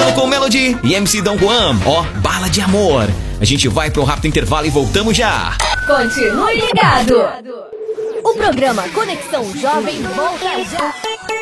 Luciano com Melody e MC Dom Juan, ó, Bala de Amor. A gente vai para um rápido intervalo e voltamos já. Continue ligado. O programa Conexão Jovem volta já.